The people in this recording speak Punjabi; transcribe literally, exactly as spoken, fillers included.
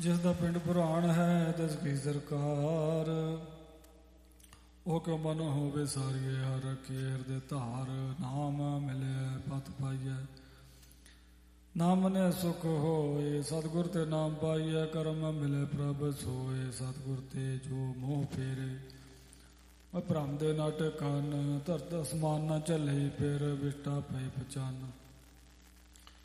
ਜਿਸ ਦਾ ਪਿੰਡ ਪੁਰਾਣ ਹੈ ਤਿਸ ਕੀ ਸਰਕਾਰ। ਉਹ ਕਿਉ ਮਨ ਹੋਵੇ ਸਾਰੀਏ ਹਰ ਰਖੀਏ ਹਿਰਦੇ ਧਾਰ। ਨਾਮ ਮਿਲੇ ਪਤ ਪਾਈਐ ਨਾਮ ਮਨਿ ਸੁਖ ਹੋਏ। ਸਤਿਗੁਰ ਤੇ ਨਾਮ ਪਾਈਐ ਕਰਮ ਮਿਲੇ ਪ੍ਰਭ ਸੋਏ। ਸਤਿਗੁਰ ਤੇ ਜੋ ਮੋਹ ਫੇਰੇ ਭ੍ਰਮ ਦੇ ਨਾਟਕ ਕੰਨ। ਧਰਤ ਅਸਮਾਨ ਨਾ ਝੱਲੇ ਫਿਰ ਵਿਸ਼ਟਾ ਪਏ ਪਚਾਨ।